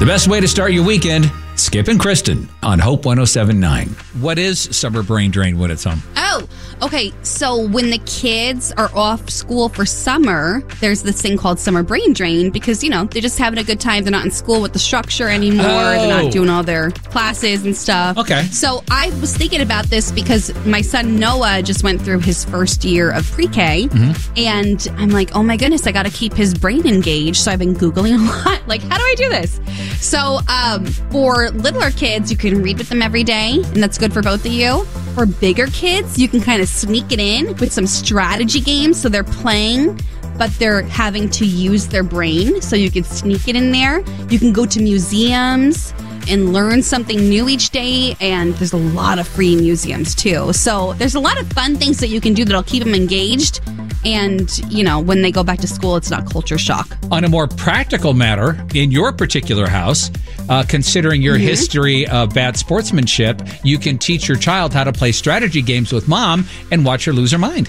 The best way to start your weekend, Skip and Kristen on Hope 107.9. What is summer brain drain when it's home? Oh, okay. So when the kids are off school for summer, there's this thing called summer brain drain because, they're just having a good time. They're not in school with the structure anymore. They're not doing all their classes and stuff. Okay. So I was thinking about this because my son Noah just went through his first year of pre-K. And I'm like, oh my goodness, I got to keep his brain engaged. So I've been Googling a lot. Like, how do I do this? So for littler kids, you can read with them every day, and that's good for both of you. For bigger kids, you can kind of sneak it in with some strategy games. So they're playing, but they're having to use their brain. So you can sneak it in there. You can go to museums and learn something new each day. And there's a lot of free museums, too. So there's a lot of fun things that you can do that'll keep them engaged. And, when they go back to school, it's not culture shock. On a more practical matter, in your particular house, considering your history of bad sportsmanship, you can teach your child how to play strategy games with mom and watch her lose her mind.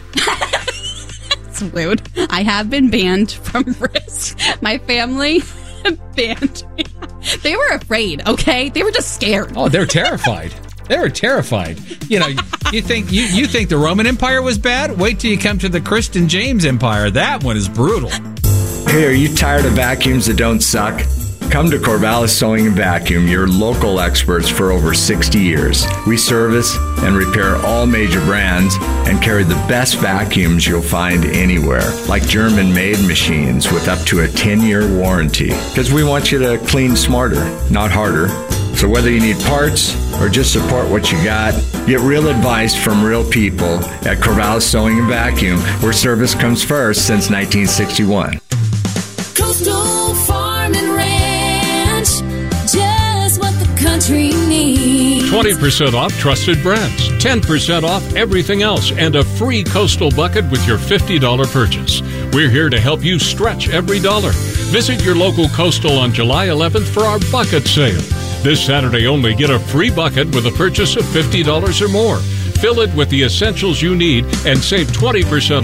It's weird. I have been banned from Risk. My family banned me. They were afraid, okay? They were just scared. Oh, they're terrified. They were terrified. You think the Roman Empire was bad? Wait till you come to the Kristen James Empire. That one is brutal. Hey, are you tired of vacuums that don't suck? Come to Corvallis Sewing and Vacuum, your local experts for over 60 years. We service and repair all major brands and carry the best vacuums you'll find anywhere, like German-made machines with up to a 10-year warranty. Because we want you to clean smarter, not harder. So whether you need parts or just support what you got, get real advice from real people at Corvallis Sewing and Vacuum, where service comes first since 1961. Coastal Farm and Ranch, just what the country needs. 20% off trusted brands, 10% off everything else, and a free Coastal bucket with your $50 purchase. We're here to help you stretch every dollar. Visit your local Coastal on July 11th for our bucket sale. This Saturday only, get a free bucket with a purchase of $50 or more. Fill it with the essentials you need and save 20%